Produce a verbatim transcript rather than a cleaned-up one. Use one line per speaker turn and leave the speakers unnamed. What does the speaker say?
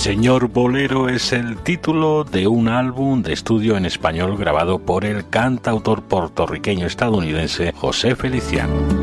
Señor Bolero es el título de un álbum de estudio en español grabado por el cantautor puertorriqueño estadounidense José Feliciano.